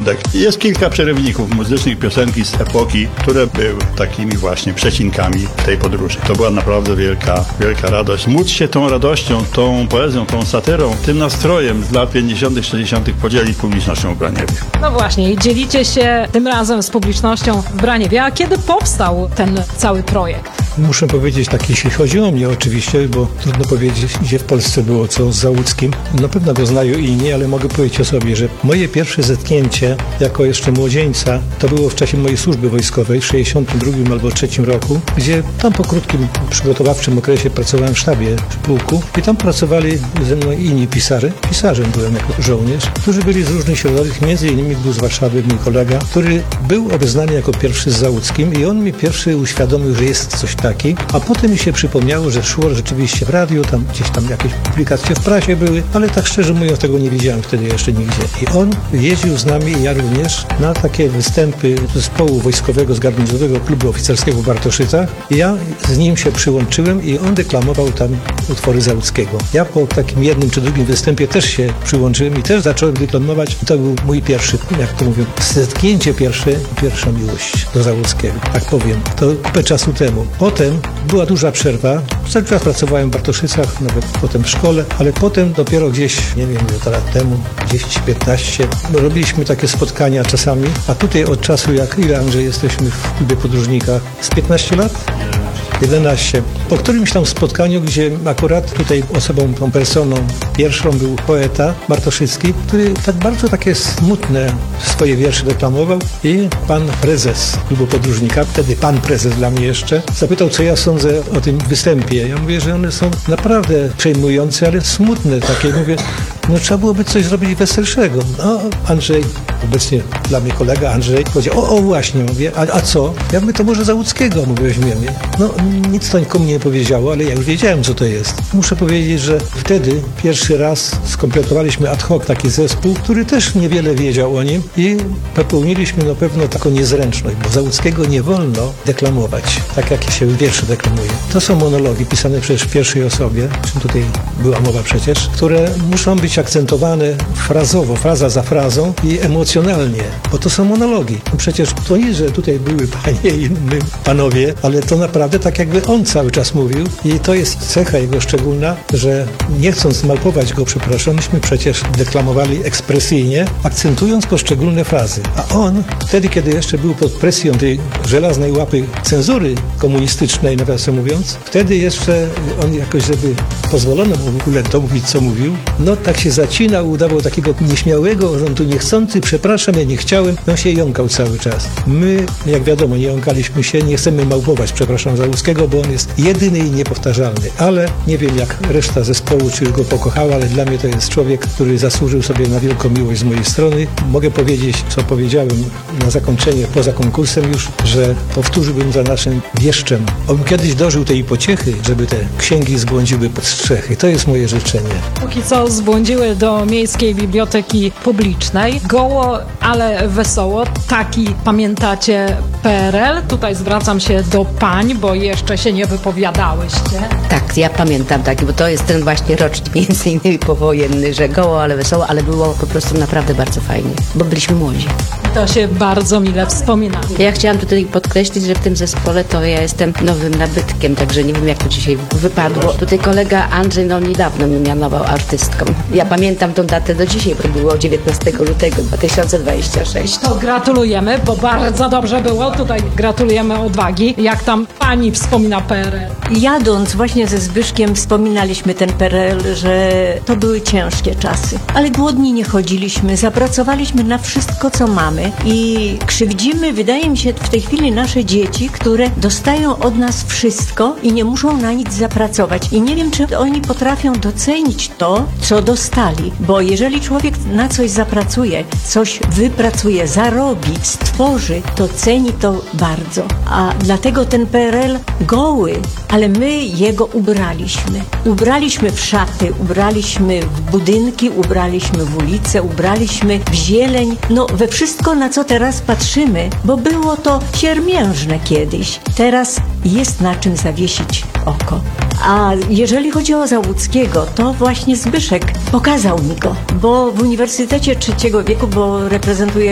porządek. Jest kilka przerywników muzycznych, piosenki z epoki, które były takimi właśnie przecinkami tej podróży. To była naprawdę wielka radość. Móc się tą radością, tą poezją, tą satyrą, tym nastrojem z lat 50., 60. podzielić publicznością w Braniewie. No właśnie, i dzielicie się tym razem z publicznością w Braniewie. A kiedy powstał ten cały projekt? Muszę powiedzieć tak, jeśli chodzi o mnie oczywiście, bo trudno powiedzieć, gdzie w Polsce było co z Załuckim. Na pewno go znają inni, ale mogę powiedzieć o sobie, że moje pierwsze zetknięcie jako jeszcze młodzieńca to było w czasie mojej służby wojskowej w 62 albo 3 roku, gdzie tam po krótkim przygotowawczym okresie pracowałem w sztabie pułku i tam pracowali ze mną inni pisarze. Pisarzem byłem jako żołnierz, którzy byli z różnych środowisk, między innymi był z Warszawy mój kolega, który był obeznany jako pierwszy z Załuckim i on mi pierwszy uświadomił, że jest coś takiego, a potem mi się przypomniało, że szło rzeczywiście w radiu, tam gdzieś tam jakieś publikacje w prasie były, ale tak szczerze mówiąc tego nie widziałem wtedy jeszcze nigdzie. I on jeździł z nami i ja również na takie występy zespołu wojskowego z garnizonowego klubu oficerskiego w Bartoszycach. I ja z nim się przyłączyłem i on deklamował tam utwory Załuckiego. Ja po takim jednym czy drugim występie też się przyłączyłem i też zacząłem deklamować. To był mój pierwszy, jak to mówią, zetknięcie pierwsza miłość do Załuckiego. Tak powiem. To kupę czasu temu. Potem była duża przerwa. Cały czas pracowałem w Bartoszycach, nawet potem w szkole, ale potem dopiero gdzieś, nie wiem, ile lat temu, 10-15, robiliśmy takie spotkania czasami, a tutaj od czasu, ile Andrzej jesteśmy w klubie podróżnika, z 15 lat? 11. Po którymś tam spotkaniu, gdzie akurat tutaj osobą, tą personą pierwszą był poeta Bartoszycki, który tak bardzo takie smutne swoje wiersze deklamował i pan prezes klubu podróżnika, wtedy pan prezes dla mnie jeszcze, zapytał, co ja sądzę o tym występie. Ja mówię, że one są naprawdę przejmujące, ale smutne takie. Mówię, no trzeba byłoby coś zrobić weselszego. No, Andrzej, obecnie dla mnie kolega Andrzej, powiedział, o właśnie, mówię, a co? Ja mówię, to może Załuckiego weźmiemy. No, nic to nikomu nie powiedziało, ale ja już wiedziałem, co to jest. Muszę powiedzieć, że wtedy pierwszy raz skompletowaliśmy ad hoc taki zespół, który też niewiele wiedział o nim i popełniliśmy na pewno taką niezręczność, bo Załuckiego nie wolno deklamować, tak jak się wiersze deklamuje. To są monologi pisane przecież w pierwszej osobie, o czym tutaj była mowa przecież, które muszą być akcentowane frazowo, fraza za frazą i emocjonalnie, bo to są monologi. No przecież to nie, że tutaj były panie i my panowie, ale to naprawdę tak jakby on cały czas mówił i to jest cecha jego szczególna, że nie chcąc malpować go, przepraszam, myśmy przecież deklamowali ekspresyjnie, akcentując poszczególne frazy. A on wtedy, kiedy jeszcze był pod presją tej żelaznej łapy cenzury komunistycznej, nawiasem mówiąc, wtedy jeszcze on jakoś, żeby pozwolono mu w ogóle to mówić, co mówił, no tak się zacinał, udawał takiego nieśmiałego, że on tu niechcący, przepraszam, ja nie chciałem, on się jąkał cały czas. My, jak wiadomo, nie jąkaliśmy się, nie chcemy małpować, przepraszam, Załuckiego, bo on jest jedyny i niepowtarzalny, ale nie wiem, jak reszta zespołu, czy już go pokochała, ale dla mnie to jest człowiek, który zasłużył sobie na wielką miłość z mojej strony. Mogę powiedzieć, co powiedziałem na zakończenie, poza konkursem już, że powtórzyłbym za naszym wieszczem. On kiedyś dożył tej pociechy, żeby te księgi zbłądziły pod strzechy. To jest moje życzenie. Póki co zbłądziły do Miejskiej Biblioteki Publicznej. Goło, ale wesoło. Taki pamiętacie PRL? Tutaj zwracam się do pań, bo jeszcze się nie wypowiadałyście. Tak, ja pamiętam taki, bo to jest ten właśnie rocznik między innymi powojenny, że goło, ale wesoło, ale było po prostu naprawdę bardzo fajnie, bo byliśmy młodzi. To się bardzo mile wspomina. Ja chciałam tutaj podkreślić, że w tym zespole to ja jestem nowym nabytkiem, także nie wiem, jak to dzisiaj wypadło. Tutaj kolega Andrzej niedawno mnie mianował artystką. Ja pamiętam tą datę do dzisiaj, bo było 19 lutego 2026. To gratulujemy, bo bardzo dobrze było. Tutaj gratulujemy odwagi. Jak tam pani wspomina PRL? Jadąc właśnie ze Zbyszkiem wspominaliśmy ten PRL, że to były ciężkie czasy. Ale głodni nie chodziliśmy, zapracowaliśmy na wszystko, co mamy i krzywdzimy, wydaje mi się, w tej chwili nasze dzieci, które dostają od nas wszystko i nie muszą na nic zapracować. I nie wiem, czy oni potrafią docenić to, co dostali, bo jeżeli człowiek na coś zapracuje, coś wypracuje, zarobi, stworzy, to ceni to bardzo. A dlatego ten PRL goły, ale my jego ubraliśmy. Ubraliśmy w szaty, ubraliśmy w budynki, ubraliśmy w ulice, ubraliśmy w zieleń, no we wszystko, na co teraz patrzymy, bo było to siermiężne kiedyś. Teraz jest na czym zawiesić oko. A jeżeli chodzi o Załuckiego, to właśnie Zbyszek pokazał mi go, bo w Uniwersytecie Trzeciego Wieku, bo reprezentuje